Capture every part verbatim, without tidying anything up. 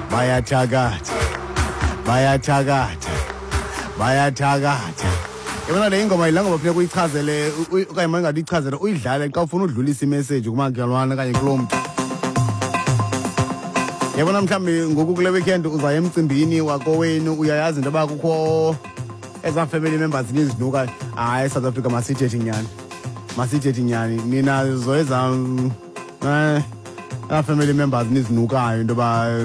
Bayathakatha. Bayathakatha. Bayathakatha. Yabona le ingoma ilanga baphinde kuyichazele okanye mangathi ichazele uyidlala xa ufuna udlulisa imessage kumakhelwane kanye kulomntu. Yabona mhlambi ngoku kule weekend uza emcimbini wakowenu uyayazi into ba kukho eza family members nizinuka hayi South Africa masithethe nyani. Masithethe nyani mina zoyeza eh a family members nizinukayo into ba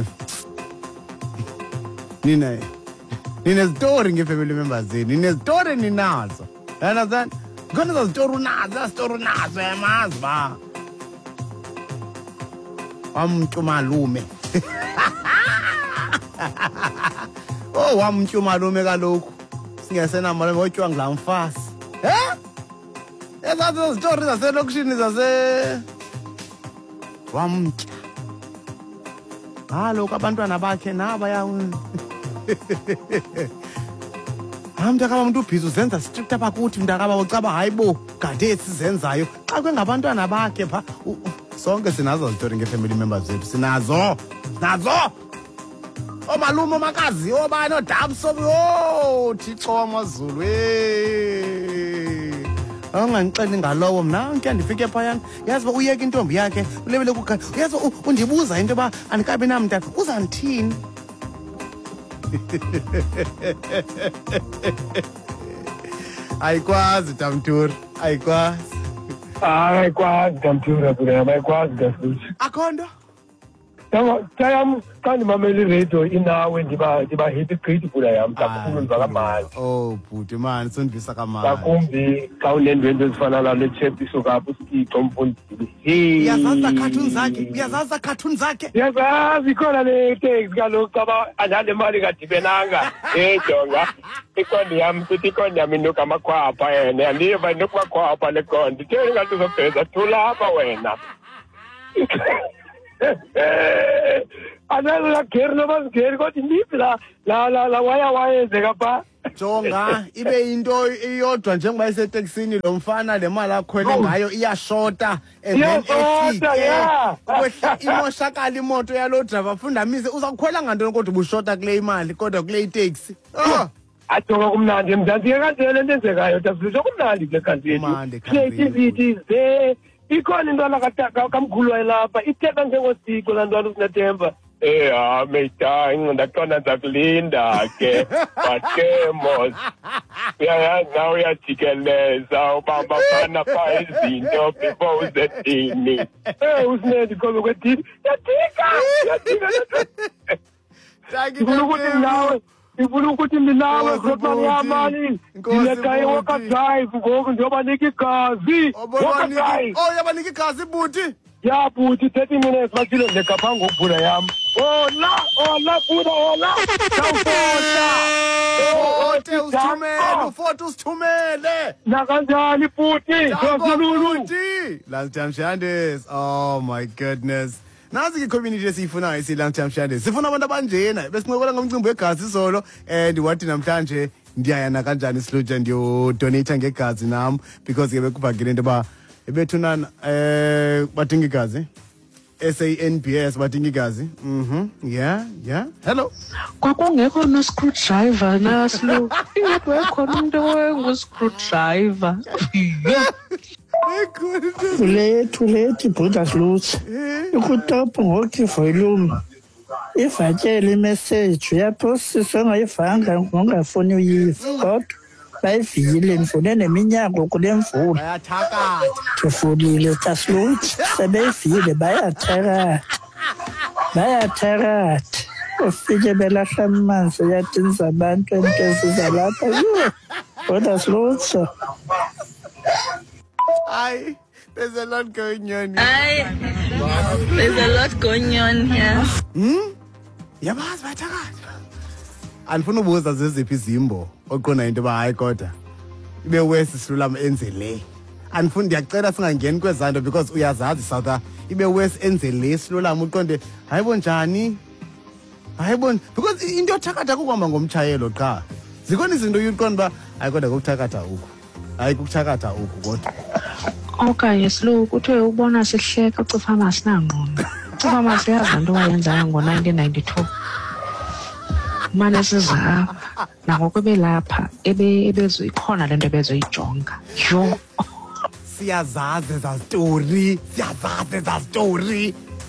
nina nina story nge-family members zenu nina story ninazo understand khona story unazo story nazo yamazi ba wamntu malume oh wamntu malume kaloku singesena malume otyiwa ngila mfasi eh ezazo story zaselokishini zase wamtya kaloku abantwana bakhe naba ya Hamdakaba umuntu ubhizi uzenza strict apha kuthi mntakaba ucaba hayibo gade esizenzayo xa kwengabantwana bakhe pha sonke sinazo story nge-family members zethu sinazo nazo omalume omakazi obani odabso oh Thixo wamazulu eh angangixeli ngalowo mna nke ndifike phayana yazi uyeka intombi yakhe ulebele kukha yazi undibuza into ba andikabi namntana uzandithini ayikwazi Tamthuri ayikwazi ayikwazi Tamthuri abula ayikwazi ngasuthi akhondo Yabo tayam kandi mameli radio inawe ndiba ndiba happy grateful yami kakhulu ngizakamali oh bhuti man sondivisa kamali kakumbi xa unendwendwe ezifana nale chap isokapho uSithixo umfundisi hey uyazaza cartoon zakhe uyazaza cartoon zakhe yazazi ikhona le text kaloku caba andale mali kadibenanga eh jonga ikondi yami futhi ikondi yami inuka amakhwapha yena andiva inuka amakhwapha le kondi ke ngathi uzobheza thula apha wena Anala geri no mas geri kodwa ndiphi la la la la waya wayenzeka pha jonga ibe into iyodwa njengoba iseteksini lo mfana le mali akhwele ngayo iyashota and then efike kwehla imoshakala imoto yalo driver fundamise uzakukhwela ngantoni kodwa ubushota kule imali kodwa kule itaxi oh ajonga kumnandi emzansi kanjena lento enzekayo tasizwe kumnandi kule country creativity ze ikhona into la kamkhulu wayelapha ithetha njengosiko lantwana usinathemba eh ha meta ngindaqonda zakulinda ke bathe mos yayazi nawe uyajikeleza ubamba fana pha izinto before uzethini eh usinedi kobe kwethini yathika yathika Ngifuna ukuthi nawe ngifuna ukuthi minawe khona yamali ngilekaye waka drive ngoku njobanika igazi waka drive oh yabanika igazi buti ya buti thirty minutes bathile lekapha ngokuvula yami oh la oh la buda oh la sawufota oh ote usithumele ufoto usithumele nakanjani buti ngizululu last time Shandes oh my goodness nazi ke community esiyifunayo isilang time Shandes sifuna abantu abanjena besinqokola ngomcimbi wegazi solo and wathi namhlanje ndiyayana kanjani Sloja ndiyo donate ngegazi nam because ke bekubhagile into ba ebethunana eh badinga igazi S A N B S badinga igazi mhm yeah yeah hello kwakungekho no screwdriver na Slo ingathi wekhona umuntu owengu screwdriver Lethu lethi Buddha Sluts ikutopa ngokuthi volume ivatshela imessage uyaphosisa ngayivanga ngongafuni uyiva kodwa bayivile ngifune neminyaka kulemvula bayathakatha ngifulile Tasluts sebeyivile bayathakatha bayathakatha ufike belahla amanzi yadinza abantu entezisa lapha Buddha Sluts Aye, there's a lot going on. Aye, there's a lot going on here. Hmm? Yabazi bathakatha. Andifuna ubuza zeziphi izimbo oqona into ba hayi kodwa ibe wesi silulama enze le. Andifuna ndiyacela singangeni kwezanto because uyazazi South Africa ibe wesi enze le silulama uqonde hayibo njani? Hayibo because into yothakatha kuhamba ngomtshayelo qha. Zikhona izinto uyiqonda ba hayi kodwa ukuthakatha ukho. Hayi kukuthakatha ukho kodwa. Okay, Slo, kuthiwe ubona sihleka ucifa masinangqondo. futhi mama siyazi lento wayenzayo ngo-nineteen ninety-two mane siza apha nangoko ebelapha ikhona lento ebezoyijonga yho siyazazi eza story siyazazi eza story.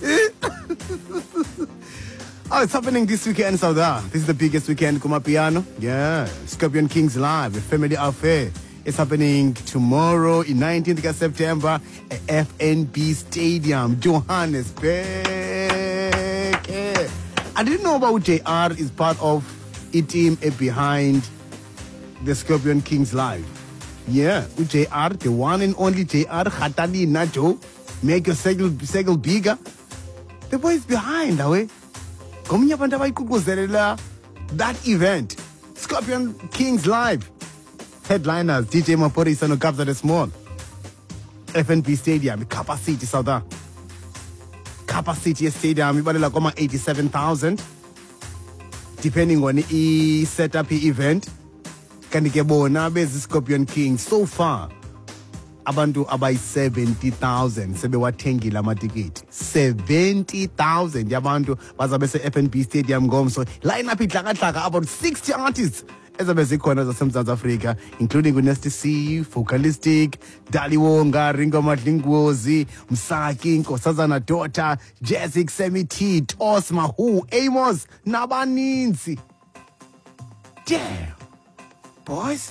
Oh, it's happening this weekend, Sauda. This is the biggest weekend, Kumapiano. Yeah, Scorpion Kings Live, a family affair. It's happening tomorrow, in nineteenth of September, at F N B Stadium, Johannesburg. Yeah. I didn't know about J R is part of a team behind the Scorpion Kings Live. Yeah, J R, the one and only J R, Khatali Najo, make your circle, circle bigger. The boy is behind, that way. That event, Scorpion Kings Live. Headliners, D J Maphorisa no Kabza De Small. F N B Stadium, capacity, South Capacity Stadium, ibalela koma eighty-seven thousand. Depending on the setup event. Kanikebona bezi Scorpion Kings. So far, abantu abayi seventy thousand sebewathengile amatikiti. seventy thousand yabantu bazabe se F N B Stadium ngomso. Line up idlaka-dlaka about sixty artists ezabe zikhona zaseMzantsi Afrika, including Nasty C, Focalistic, Daliwonga, Ringo Madlingwozi, Msaki, Nkosazana Daughter, Jessic Semiti, Tosma, Who, Amos, nabaninzi. Damn. Boys,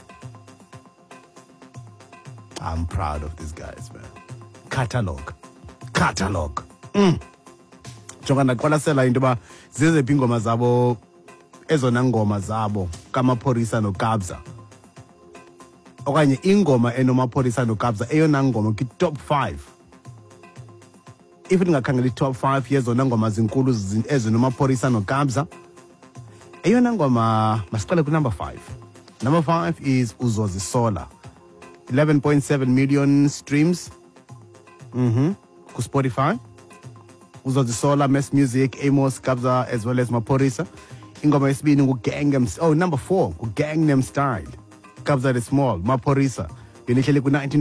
I'm proud of these guys, man. Catalog. Catalog. Mm. Jonga ndaqwalasela into ba zezephi ingoma zabo ezona ngoma zabo kaMaphorisa noKabza. Okanye ingoma enoMaphorisa noKabza eyona ngoma ki top five. If ndingakhangela top five yezona ngoma zinkulu ezinoMaphorisa noKabza, eyona ngoma masiqale ku number five. Number five is Uzozisola. eleven point seven million streams. Mm-hmm. Ku Spotify. Uzozisola, Mess Music, Amos, Kabza, as well as Maphorisa. Ingoma yesibini ngu Gangnam. Oh, number four, Gangnam Style. Kabza De Small, Maphorisa. Yonihlele ku nineteen